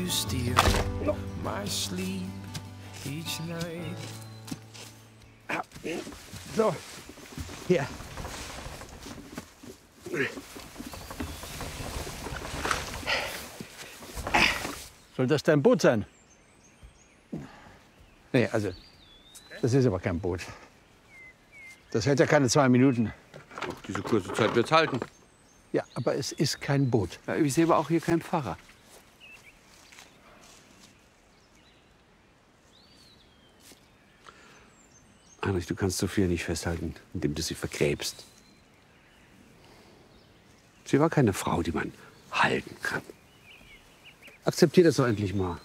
you steal my sleep each night. So, hier. Soll das dein Boot sein? Nee, also, das ist aber kein Boot. Das hält ja keine 2 Minuten. Ach, diese kurze Zeit wird's halten. Ja, aber es ist kein Boot. Ja, ich sehe aber auch hier keinen Pfarrer. Heinrich, du kannst Sophia nicht festhalten, indem du sie vergräbst. Sie war keine Frau, die man halten kann. Akzeptier das doch endlich mal.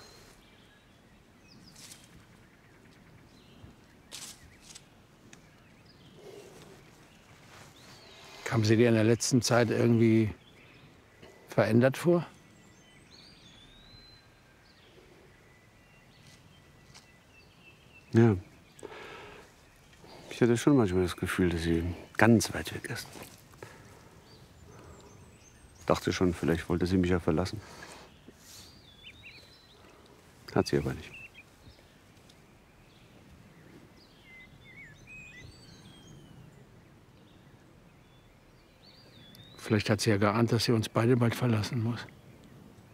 Kam sie dir in der letzten Zeit irgendwie verändert vor? Ja. Ich hatte schon manchmal das Gefühl, dass sie ganz weit weg ist. Dachte schon, vielleicht wollte sie mich ja verlassen. Hat sie aber nicht. Vielleicht hat sie ja geahnt, dass sie uns beide bald verlassen muss.